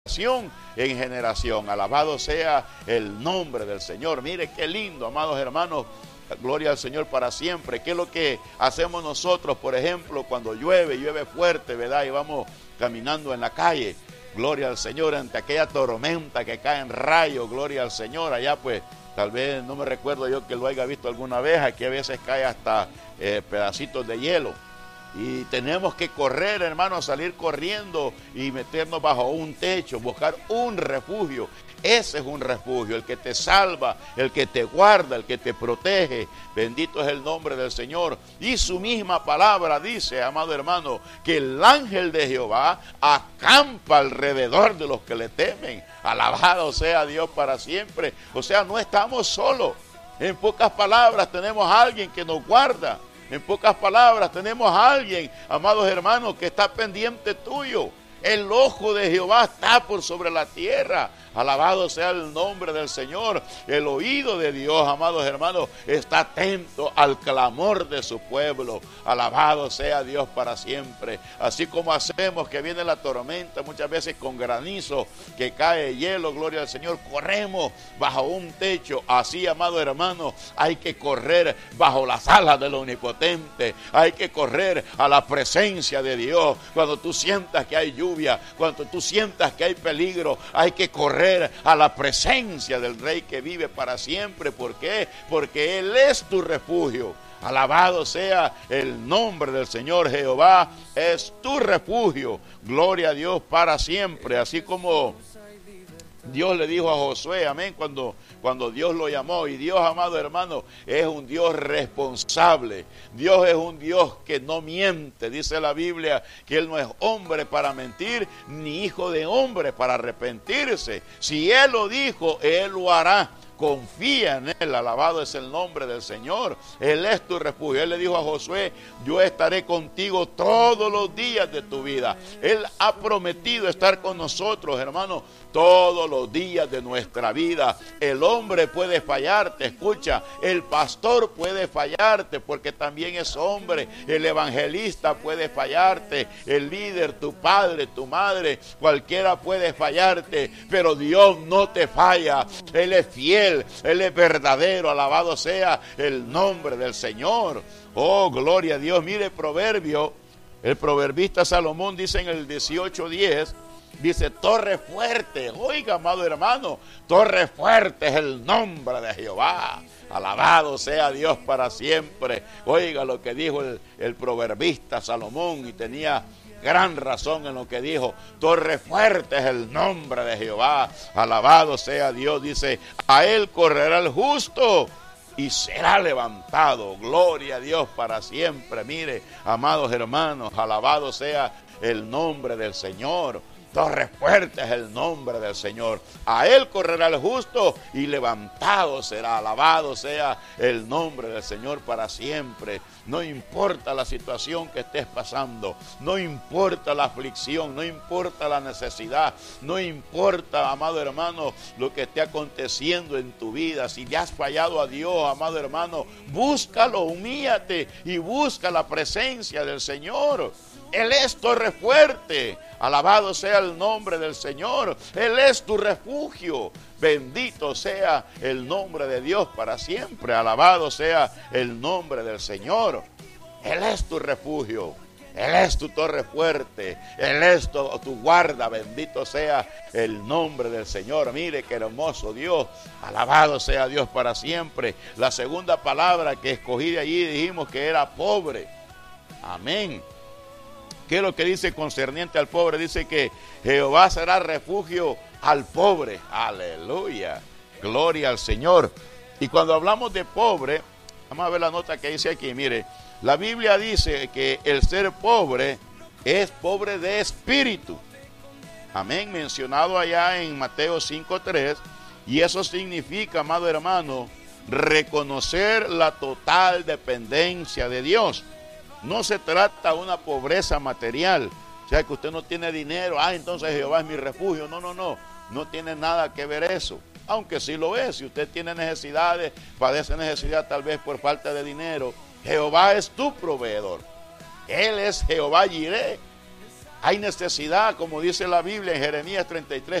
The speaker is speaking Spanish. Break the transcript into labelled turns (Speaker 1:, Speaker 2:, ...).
Speaker 1: en generación. Alabado sea el nombre del Señor. Mire qué lindo, amados hermanos. Gloria al Señor para siempre. ¿Qué es lo que hacemos nosotros, por ejemplo, cuando llueve fuerte, ¿verdad? Y vamos caminando en la calle. Gloria al Señor, ante aquella tormenta que cae en rayos. Gloria al Señor. Allá pues, tal vez no me recuerdo yo que lo haya visto alguna vez. Aquí a veces cae hasta pedacitos de hielo. Y tenemos que correr, hermanos, salir corriendo y meternos bajo un techo, buscar un refugio. Ese es un refugio, el que te salva, el que te guarda, el que te protege. Bendito es el nombre del Señor. Y su misma palabra dice, amado hermano, que el ángel de Jehová acampa alrededor de los que le temen. Alabado sea Dios para siempre. O sea, no estamos solos. En pocas palabras, tenemos a alguien que nos guarda. En pocas palabras, tenemos a alguien, amados hermanos, que está pendiente tuyo. El ojo de Jehová está por sobre la tierra. Alabado sea el nombre del Señor. El oído de Dios, amados hermanos, está atento al clamor de su pueblo. Alabado sea Dios para siempre. Así como hacemos que viene la tormenta, muchas veces con granizo, que cae hielo, gloria al Señor, corremos bajo un techo. Así, amado hermano, hay que correr bajo las alas del Omnipotente. Hay que correr a la presencia de Dios. Cuando tú sientas que hay lluvia, cuando tú sientas que hay peligro, hay que correr a la presencia del Rey que vive para siempre. ¿Por qué? Porque Él es tu refugio. Alabado sea el nombre del Señor. Jehová es tu refugio. Gloria a Dios para siempre. Así como Dios le dijo a Josué, amén, cuando Dios lo llamó. Y Dios, amado hermano, es un Dios responsable. Dios es un Dios que no miente. Dice la Biblia que Él no es hombre para mentir, ni hijo de hombre para arrepentirse. Si Él lo dijo, Él lo hará. Confía en Él, alabado es el nombre del Señor. Él es tu refugio. Él le dijo a Josué, yo estaré contigo todos los días de tu vida. Él ha prometido estar con nosotros, hermanos, todos los días de nuestra vida. El hombre puede fallarte, escucha, el pastor puede fallarte porque también es hombre. El evangelista puede fallarte, el líder, tu padre, tu madre, cualquiera puede fallarte, pero Dios no te falla. Él es fiel. Él es verdadero, alabado sea el nombre del Señor. Oh, gloria a Dios. Mire el proverbio, el proverbista Salomón dice en el 18:10, dice, torre fuerte. Oiga, amado hermano, torre fuerte es el nombre de Jehová. Alabado sea Dios para siempre. Oiga lo que dijo el proverbista Salomón, y tenía gran razón en lo que dijo. Torre fuerte es el nombre de Jehová. Alabado sea Dios. Dice, a Él correrá el justo y será levantado. Gloria a Dios para siempre. Mire, amados hermanos, alabado sea el nombre del Señor. Torre fuerte es el nombre del Señor. A Él correrá el justo y levantado será. Alabado sea el nombre del Señor para siempre. No importa la situación que estés pasando, no importa la aflicción, no importa la necesidad, no importa, amado hermano, lo que esté aconteciendo en tu vida. Si le has fallado a Dios, amado hermano, búscalo, humíllate y busca la presencia del Señor. Él es torre fuerte. Alabado sea el nombre del Señor. Él es tu refugio. Bendito sea el nombre de Dios para siempre. Alabado sea el nombre del Señor. Él es tu refugio. Él es tu torre fuerte. Él es tu guarda. Bendito sea el nombre del Señor. Mire qué hermoso Dios. Alabado sea Dios para siempre. La segunda palabra que escogí de allí dijimos que era pobre. Amén. ¿Qué es lo que dice concerniente al pobre? Dice que Jehová será refugio al pobre. Aleluya. Gloria al Señor. Y cuando hablamos de pobre, vamos a ver la nota que dice aquí. Mire, la Biblia dice que el ser pobre es pobre de espíritu. Amén. Mencionado allá en Mateo 5:3. Y eso significa, amado hermano, reconocer la total dependencia de Dios. No se trata de una pobreza material, o sea que usted no tiene dinero, entonces Jehová es mi refugio. No tiene nada que ver eso, aunque sí lo es. Si usted tiene necesidades, padece necesidad tal vez por falta de dinero, Jehová es tu proveedor. Él es Jehová Jireh. Hay necesidad, como dice la Biblia en Jeremías 33,